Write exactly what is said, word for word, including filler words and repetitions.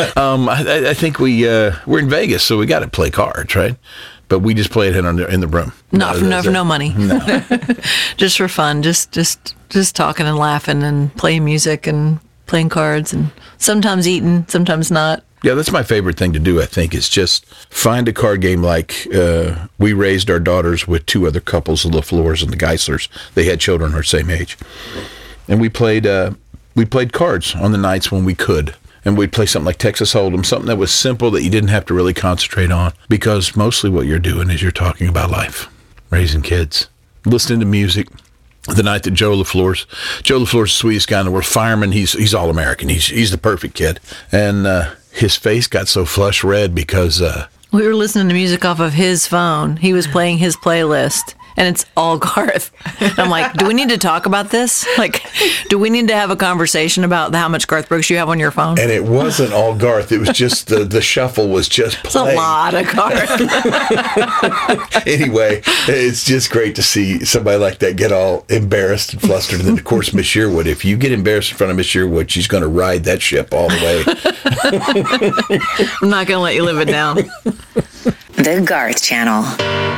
um, I, I think we uh, we're in Vegas, so we got to play cards, right? But we just play it in, in the room. Not for no, for no money. No. Just for fun. Just just just talking and laughing and playing music and playing cards and sometimes eating, sometimes not. Yeah, that's my favorite thing to do, I think, is just find a card game like uh, we raised our daughters with two other couples, the LaFleurs and the Geislers. They had children our same age. And we played uh, we played cards on the nights when we could. And we'd play something like Texas Hold'em, something that was simple that you didn't have to really concentrate on, because mostly what you're doing is you're talking about life, raising kids, listening to music. The night that Joe LaFleur's, Joe LaFleur's the sweetest guy in the world, fireman, he's he's all American. He's he's the perfect kid. And uh, his face got so flush red because... Uh, we were listening to music off of his phone. He was playing his playlist. And it's all Garth. I'm like, do we need to talk about this? Like, do we need to have a conversation about how much Garth Brooks you have on your phone? And it wasn't all Garth. It was just the, the shuffle was just playing. It's a lot of Garth. Anyway, it's just great to see somebody like that get all embarrassed and flustered. And then, of course, Miss Sherwood. If you get embarrassed in front of Miss Sherwood, she's going to ride that ship all the way. I'm not going to let you live it down. The Garth Channel.